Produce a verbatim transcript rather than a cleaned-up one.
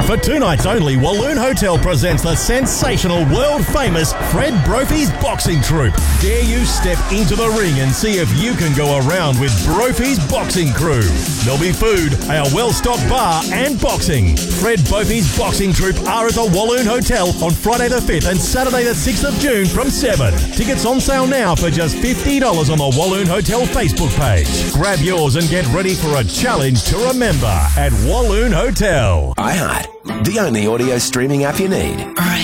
For two nights only, Walloon Hotel presents the sensational, world-famous Fred Brophy's Boxing Troupe. Dare you step into the ring and see if you can go around with Brophy's Boxing Crew. There'll be food, a well-stocked bar and boxing. Fred Brophy's Boxing Troupe are at the Walloon Hotel on Friday the fifth and Saturday the sixth of June from seven. Tickets on sale now for just fifty dollars on the Walloon Hotel Facebook page. Grab yours and get ready for a challenge to remember at Walloon Hotel. iHeart, the only audio streaming app you need.